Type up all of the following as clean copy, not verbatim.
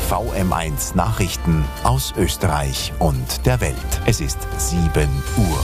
VM1 Nachrichten aus Österreich und der Welt. Es ist 7 Uhr.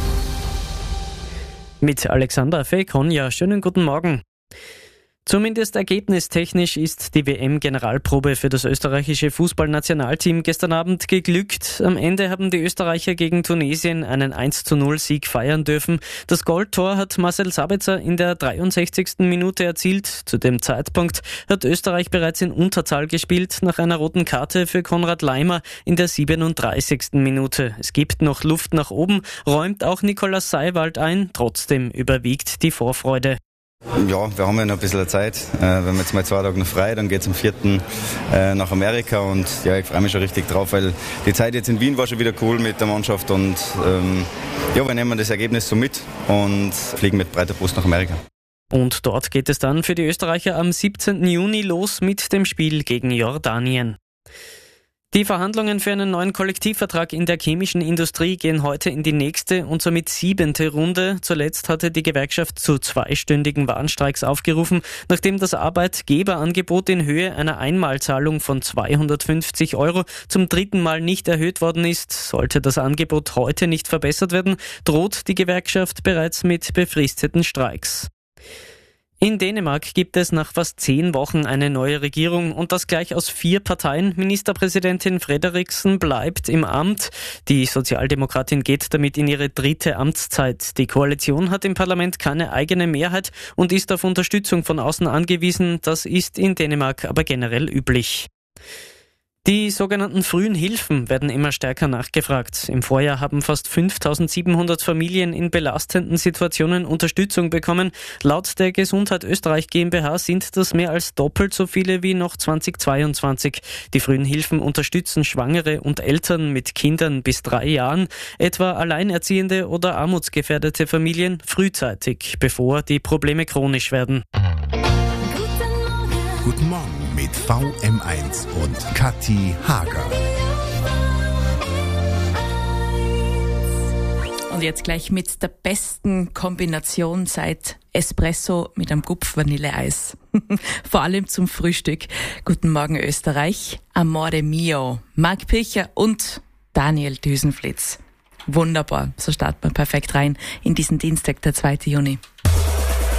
Mit Alexander Feikon, ja, schönen guten Morgen. Zumindest ergebnistechnisch ist die WM-Generalprobe für das österreichische Fußballnationalteam gestern Abend geglückt. Am Ende haben die Österreicher gegen Tunesien einen 1:0-Sieg feiern dürfen. Das Goldtor hat Marcel Sabitzer in der 63. Minute erzielt. Zu dem Zeitpunkt hat Österreich bereits in Unterzahl gespielt, nach einer roten Karte für Konrad Laimer in der 37. Minute. Es gibt noch Luft nach oben, räumt auch Nikolaus Seiwald ein. Trotzdem überwiegt die Vorfreude. Ja, wir haben ja noch ein bisschen Zeit. Wir haben jetzt mal 2 Tage noch frei, dann geht es am 4. nach Amerika und ja, ich freue mich schon richtig drauf, weil die Zeit jetzt in Wien war schon wieder cool mit der Mannschaft und ja, wir nehmen das Ergebnis so mit und fliegen mit breiter Brust nach Amerika. Und dort geht es dann für die Österreicher am 17. Juni los mit dem Spiel gegen Jordanien. Die Verhandlungen für einen neuen Kollektivvertrag in der chemischen Industrie gehen heute in die nächste und somit 7. Runde. Zuletzt hatte die Gewerkschaft zu 2-stündigen Warnstreiks aufgerufen, nachdem das Arbeitgeberangebot in Höhe einer Einmalzahlung von 250 € zum 3. Mal nicht erhöht worden ist. Sollte das Angebot heute nicht verbessert werden, droht die Gewerkschaft bereits mit befristeten Streiks. In Dänemark gibt es nach fast 10 Wochen eine neue Regierung und das gleich aus 4 Parteien. Ministerpräsidentin Frederiksen bleibt im Amt. Die Sozialdemokratin geht damit in ihre 3. Amtszeit. Die Koalition hat im Parlament keine eigene Mehrheit und ist auf Unterstützung von außen angewiesen. Das ist in Dänemark aber generell üblich. Die sogenannten frühen Hilfen werden immer stärker nachgefragt. Im Vorjahr haben fast 5.700 Familien in belastenden Situationen Unterstützung bekommen. Laut der Gesundheit Österreich GmbH sind das mehr als doppelt so viele wie noch 2022. Die frühen Hilfen unterstützen Schwangere und Eltern mit Kindern bis 3 Jahren, etwa alleinerziehende oder armutsgefährdete Familien frühzeitig, bevor die Probleme chronisch werden. Guten Morgen mit VM1 und Kathi Hager. Und jetzt gleich mit der besten Kombination seit Espresso mit einem Gupf Vanilleeis. Vor allem zum Frühstück. Guten Morgen Österreich. Amore mio. Marc Pircher und Daniel Düsenflitz. Wunderbar. So starten wir perfekt rein in diesen Dienstag, der 2. Juni.